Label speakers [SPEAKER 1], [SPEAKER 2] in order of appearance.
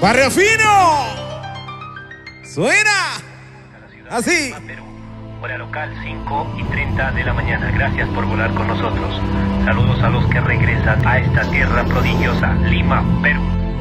[SPEAKER 1] Barrio Fino. Suena así.
[SPEAKER 2] Perú, hora local 5:30 de la mañana. Gracias por volar con nosotros. Saludos a los que regresan a esta tierra prodigiosa, Lima, Perú.